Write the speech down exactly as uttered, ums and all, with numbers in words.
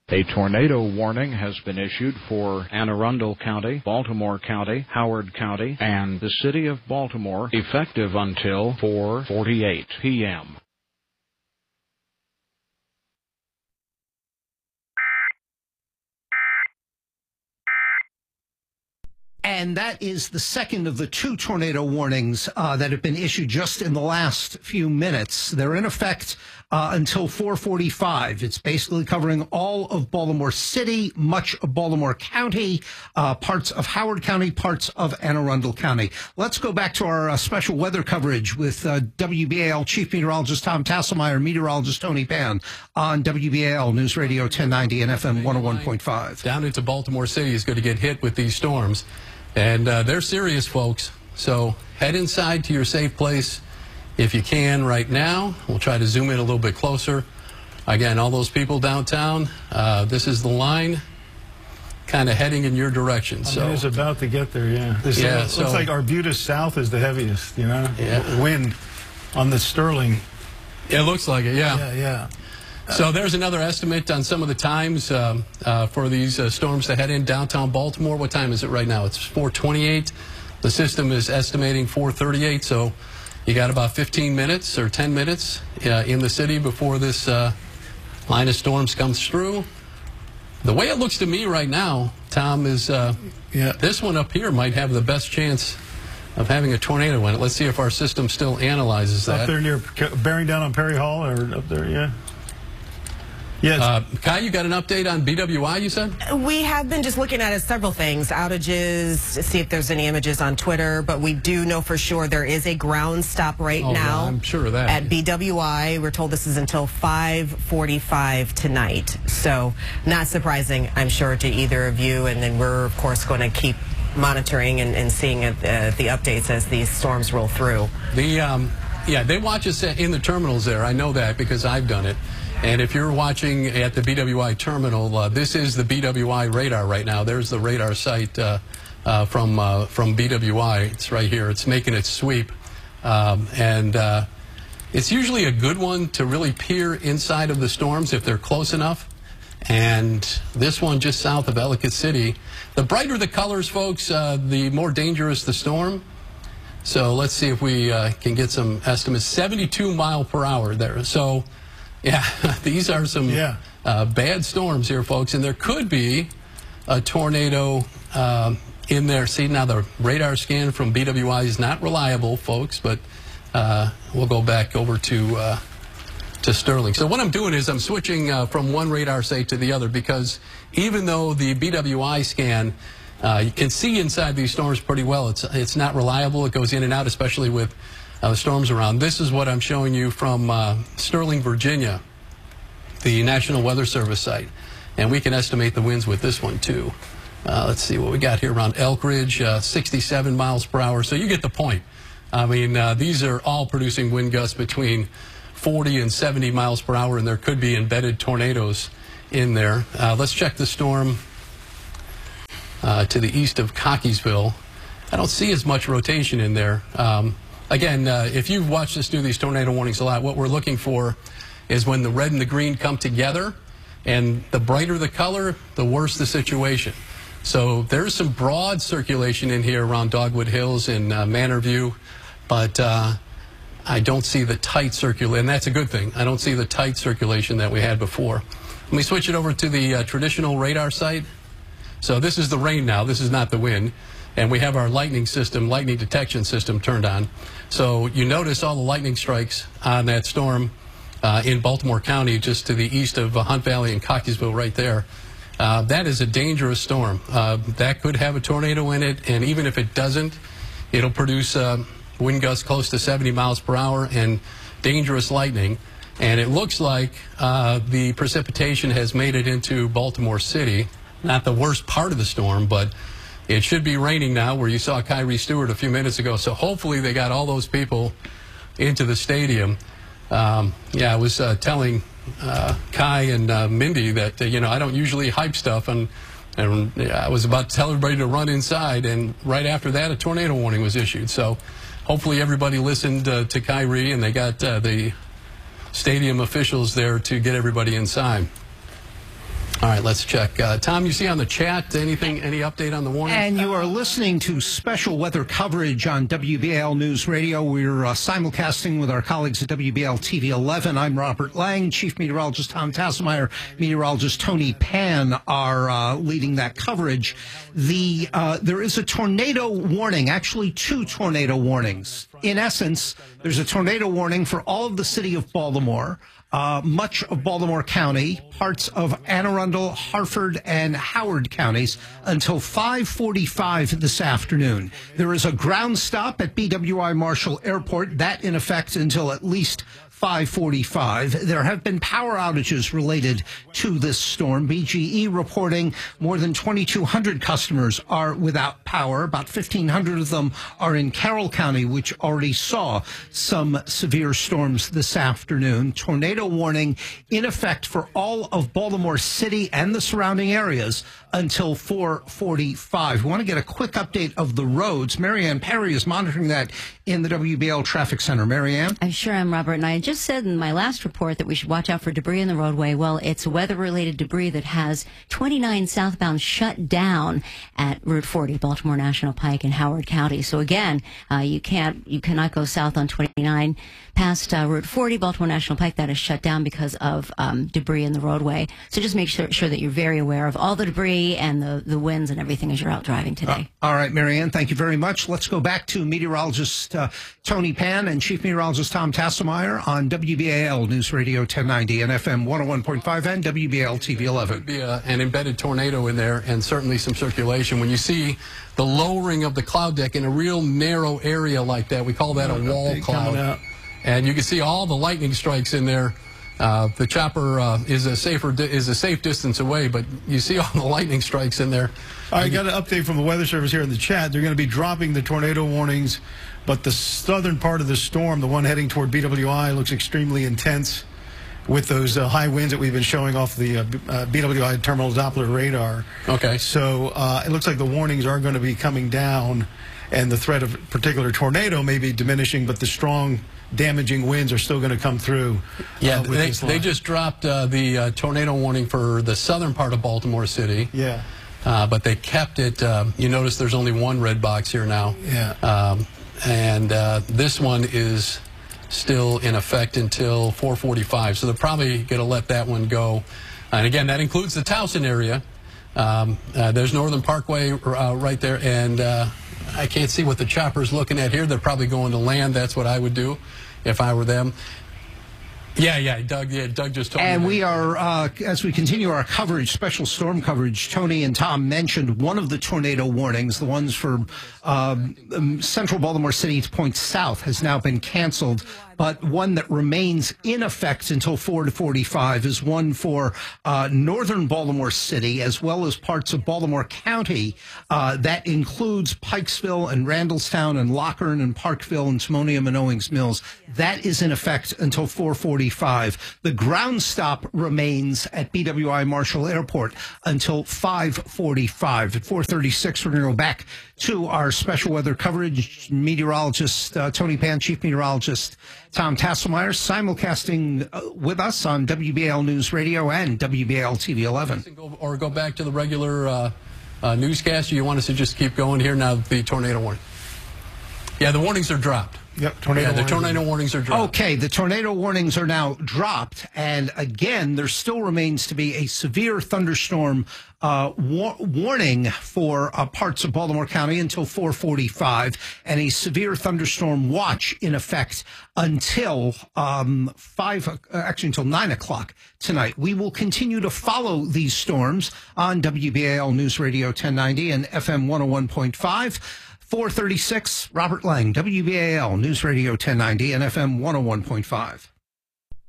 A tornado warning has been issued for Anne Arundel County, Baltimore County, Howard County, and the city of Baltimore, effective until four forty-eight p m And that is the second of the two tornado warnings uh, that have been issued just in the last few minutes. They're in effect uh, until four forty-five. It's basically covering all of Baltimore City, much of Baltimore County, uh, parts of Howard County, parts of Anne Arundel County. Let's go back to our uh, special weather coverage with uh, W B A L Chief Meteorologist Tom Tasselmeyer, Meteorologist Tony Pan on W B A L News Radio ten ninety and F M one oh one point five. Down into Baltimore City is going to get hit with these storms. And uh, they're serious, folks. So head inside to your safe place if you can right now. We'll try to zoom in a little bit closer. Again, all those people downtown, uh, this is the line kind of heading in your direction. I so mean, it's about to get there, yeah. This yeah, looks so, like Arbutus South is the heaviest, you know? Yeah. Wind on the Sterling. It looks like it, yeah. Yeah, yeah. So there's another estimate on some of the times um, uh, for these uh, storms to head in downtown Baltimore. What time is it right now? It's four twenty-eight. The system is estimating four thirty-eight, so you got about fifteen minutes or ten minutes uh, in the city before this uh, line of storms comes through. The way it looks to me right now, Tom, is uh, yeah. this one up here might have the best chance of having a tornado in it. Let's see if our system still analyzes that. Up there near, bearing down on Perry Hall, or up there, yeah. Yes. Uh, Kai, you got an update on B W I, you said? We have been just looking at it, several things, outages, see if there's any images on Twitter, but we do know for sure there is a ground stop right oh, now. Yeah, I'm sure of that. At B W I. We're told this is until five forty-five tonight. So not surprising, I'm sure, to either of you. And then we're, of course, going to keep monitoring and, and seeing uh, the updates as these storms roll through. The um, yeah, they watch us in the terminals there. I know that because I've done it. And if you're watching at the B W I terminal, uh, this is the B W I radar right now. There's the radar site uh, uh, from uh, from B W I. It's right here. It's making its sweep. Um, and uh, it's usually a good one to really peer inside of the storms if they're close enough. And this one just south of Ellicott City. The brighter the colors, folks, uh, the more dangerous the storm. So let's see if we uh, can get some estimates. seventy-two mile per hour there. So, yeah, these are some yeah. uh, bad storms here, folks. And there could be a tornado um, in there. See, now the radar scan from B W I is not reliable, folks, but uh, we'll go back over to uh, to Sterling. So what I'm doing is I'm switching uh, from one radar site to the other, because even though the B W I scan, uh, you can see inside these storms pretty well, it's, it's not reliable. It goes in and out, especially with uh, the storms around. This is what I'm showing you from uh, Sterling, Virginia, the National Weather Service site. And we can estimate the winds with this one, too. Uh, let's see what we got here around Elk Ridge, uh, sixty-seven miles per hour. So you get the point. I mean, uh, these are all producing wind gusts between forty and seventy miles per hour, and there could be embedded tornadoes in there. Uh, let's check the storm uh, to the east of Cockeysville. I don't see as much rotation in there. Um, again, uh, if you've watched us do these tornado warnings a lot, what we're looking for is when the red and the green come together, and the brighter the color, the worse the situation. So there's some broad circulation in here around Dogwood Hills and uh, Manor View, but uh, I don't see the tight circulation, and that's a good thing. I don't see the tight circulation that we had before. Let me switch it over to the uh, traditional radar site. So this is the rain now. This is not the wind. And we have our lightning system, lightning detection system turned on. So you notice all the lightning strikes on that storm uh, in Baltimore County, just to the east of uh, Hunt Valley and Cockeysville right there. Uh, that is a dangerous storm. Uh, that could have a tornado in it, and even if it doesn't, it'll produce uh, wind gusts close to seventy miles per hour and dangerous lightning. And it looks like uh, the precipitation has made it into Baltimore City. Not the worst part of the storm, but it should be raining now, where you saw Kyrie Stewart a few minutes ago. So hopefully they got all those people into the stadium. Um, yeah, I was uh, telling uh, Kai and uh, Mindy that, uh, you know, I don't usually hype stuff. And, and I was about to tell everybody to run inside. And right after that, a tornado warning was issued. So hopefully everybody listened uh, to Kyrie, and they got uh, the stadium officials there to get everybody inside. All right, let's check. Uh, Tom, you see on the chat anything, any update on the warning? And you are listening to special weather coverage on W B A L News Radio. We're uh, simulcasting with our colleagues at W B A L T V eleven. I'm Robert Lang. Chief Meteorologist Tom Tasselmeyer, Meteorologist Tony Pan are uh, leading that coverage. The uh, there is a tornado warning, actually two tornado warnings. In essence, there's a tornado warning for all of the city of Baltimore, Uh, much of Baltimore County, parts of Anne Arundel, Harford, and Howard counties until five forty-five this afternoon. There is a ground stop at B W I Marshall Airport, that in effect until at least five forty-five. There have been power outages related to this storm. B G E reporting more than twenty-two hundred customers are without power. About fifteen hundred of them are in Carroll County, which already saw some severe storms this afternoon. Tornado warning in effect for all of Baltimore City and the surrounding areas until four forty-five. We want to get a quick update of the roads. Marianne Perry is monitoring that in the W B L Traffic Center. Marianne? I'm sure I'm Robert, and I just said in my last report that we should watch out for debris in the roadway. Well, it's weather-related debris that has twenty-nine southbound shut down at Route forty, Baltimore National Pike in Howard County. So again, uh, you can't, you cannot go south on twenty-nine past uh, Route forty, Baltimore National Pike. That is shut down because of um, debris in the roadway. So just make sure, sure that you're very aware of all the debris and the, the winds and everything as you're out driving today. Uh, all right, Marianne, thank you very much. Let's go back to meteorologist uh, Tony Pan and Chief Meteorologist Tom Tasselmeyer on W B A L News Radio ten ninety and F M one oh one point five and W B A L T V eleven. Be a, an embedded tornado in there and certainly some circulation. When you see the lowering of the cloud deck in a real narrow area like that, we call that a wall cloud. And you can see all the lightning strikes in there. Uh, the chopper uh, is a safer di is a safe distance away, but you see all the lightning strikes in there. I got an update from the Weather Service here in the chat. They're going to be dropping the tornado warnings, but the southern part of the storm, the one heading toward B W I, looks extremely intense with those uh, high winds that we've been showing off the uh, uh, B W I terminal Doppler radar. Okay. So uh, it looks like the warnings are going to be coming down, and the threat of a particular tornado may be diminishing, but the strong damaging winds are still going to come through. Yeah, uh, they, they just dropped uh, the uh, tornado warning for the southern part of Baltimore City. Yeah. Uh, but they kept it. Uh, you notice there's only one red box here now. Yeah. Um, and uh, this one is still in effect until four forty-five. So they're probably going to let that one go. And again, that includes the Towson area. Um, uh, there's Northern Parkway uh, right there, and uh, I can't see what the chopper's looking at here. They're probably going to land. That's what I would do if I were them. Yeah, yeah, Doug, yeah, Doug just told me. And we are, uh, as we continue our coverage, special storm coverage, Tony and Tom mentioned one of the tornado warnings, the ones for uh, central Baltimore City to point south, has now been canceled. But one that remains in effect until four forty-five is one for uh, northern Baltimore City, as well as parts of Baltimore County. Uh, that includes Pikesville and Randallstown and Lockern and Parkville and Timonium and Owings Mills. That is in effect until four forty-five. The ground stop remains at B W I Marshall Airport until five forty-five. At four thirty-six, we're going to go back to our special weather coverage. Meteorologist uh, Tony Pan, Chief Meteorologist Tom Tasselmeyer, simulcasting uh, with us on W B A L News Radio and W B A L T V eleven. Or go back to the regular uh, uh, newscast, or you want us to just keep going here now, the tornado warning? Yeah, the warnings are dropped. Yep, tornado yeah, the warnings tornado are warnings are dropped. Okay, the tornado warnings are now dropped, and again, there still remains to be a severe thunderstorm uh, war warning for uh, parts of Baltimore County until four forty-five, and a severe thunderstorm watch in effect until um, five, uh, actually until nine o'clock tonight. We will continue to follow these storms on W B A L News Radio ten ninety and F M one oh one point five. four thirty-six, Robert Lang, W B A L News Radio ten ninety and F M one oh one point five.